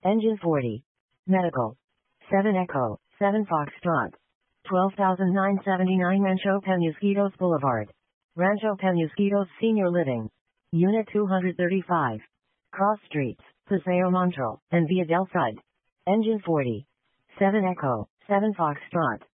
Engine 40. Medical. 7 Echo, 7 Foxtrot. 12,979 Rancho Penasquitos Boulevard. Rancho Penasquitos Senior Living. Unit 235. Cross Streets, Paseo Montreal, and Via del Sud. Engine 40. 7 Echo, 7 Foxtrot.